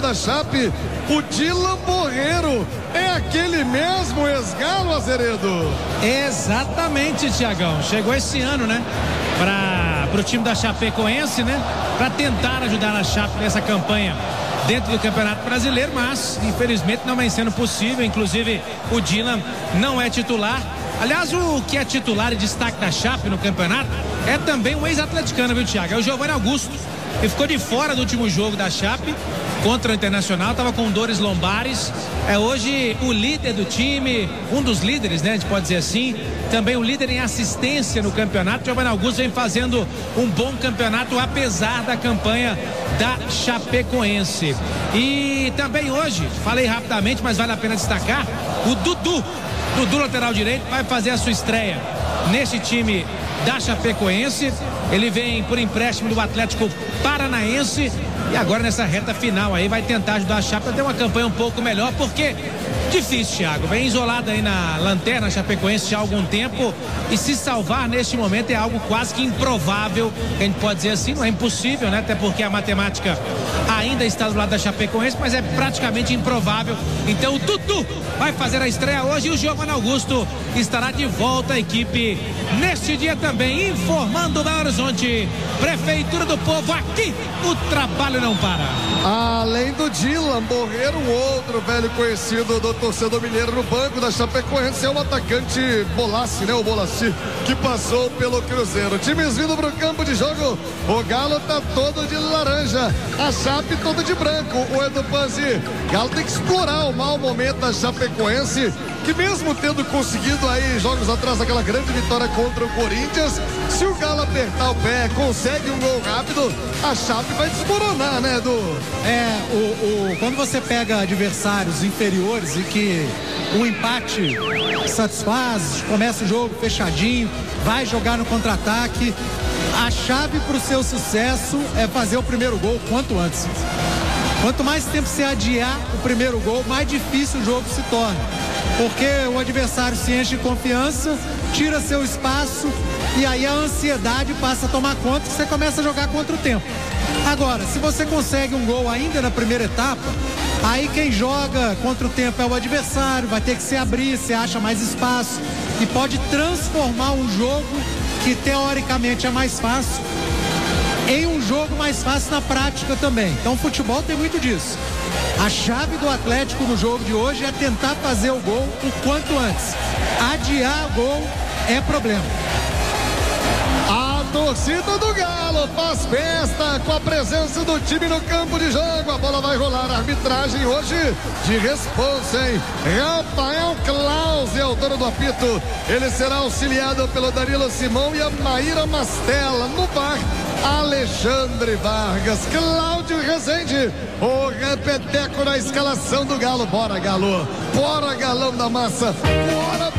da Chape, o Dylan Borreiro. É aquele mesmo ex-Galo, Azeredo? Exatamente, Tiagão. Chegou esse ano, né? Para o time da Chapecoense, né? Para tentar ajudar a Chape nessa campanha dentro do Campeonato Brasileiro, mas infelizmente não vem sendo possível. Inclusive o Dylan não é titular. Aliás, o que é titular e destaque da Chape no campeonato é também o ex-atleticano, viu, Thiago? É o Giovanni Augusto, que ficou de fora do último jogo da Chape contra o Internacional, estava com dores lombares. É hoje o líder do time, um dos líderes, né? A gente pode dizer assim. Também o líder em assistência no campeonato. Giovanni Augusto vem fazendo um bom campeonato, apesar da campanha da Chapecoense. E também hoje, falei rapidamente, mas vale a pena destacar, o Dudu, lateral direito, vai fazer a sua estreia nesse time da Chapecoense. Ele vem por empréstimo do Atlético Paranaense e agora nessa reta final aí vai tentar ajudar a Chape a ter uma campanha um pouco melhor, porque difícil, Thiago, vem isolado aí na lanterna Chapecoense já há algum tempo, e se salvar neste momento é algo quase que improvável, que a gente pode dizer assim, não é impossível, né? Até porque a matemática ainda está do lado da Chapecoense, mas é praticamente improvável. Então o Dudu vai fazer a estreia hoje e o Giovanni Augusto estará de volta à equipe neste dia também, informando Belo Horizonte, Prefeitura do Povo, aqui o trabalho não para. Além do Dylan Borreiro, um outro velho conhecido do torcedor mineiro no banco da Chapecoense é o atacante Bolassi, né? O Bolassi, que passou pelo Cruzeiro. Times vindo pro campo de jogo, o Galo tá todo de laranja, a Chape toda de branco. O Edu Panzi, Galo tem que explorar o mau momento da Chapecoense, que mesmo tendo conseguido aí jogos atrás aquela grande vitória contra o Corinthians, se o Galo apertar o pé, consegue um gol rápido, a Chape vai desmoronar, né, Edu? Quando você pega adversários inferiores e que o empate satisfaz, começa o jogo fechadinho, vai jogar no contra-ataque, a chave para o seu sucesso é fazer o primeiro gol quanto antes. Quanto mais tempo você adiar o primeiro gol, mais difícil o jogo se torna. Porque o adversário se enche de confiança, tira seu espaço e aí a ansiedade passa a tomar conta e você começa a jogar contra o tempo. Agora, se você consegue um gol ainda na primeira etapa, aí quem joga contra o tempo é o adversário, vai ter que se abrir, você acha mais espaço e pode transformar um jogo que teoricamente é mais fácil em um jogo mais fácil na prática também. Então o futebol tem muito disso. A chave do Atlético no jogo de hoje é tentar fazer o gol o quanto antes. Adiar o gol é problema. A torcida do Galo faz festa com a presença do time no campo de jogo. A bola vai rolar. A arbitragem hoje de responsa, hein? Rafael Claus é o dono do apito. Ele será auxiliado pelo Danilo Simão e a Maíra Mastella. No VAR, Alexandre Vargas. Cláudio Rezende, o repeteco na escalação do Galo. Bora, Galo. Bora, Galão da Massa. Bora,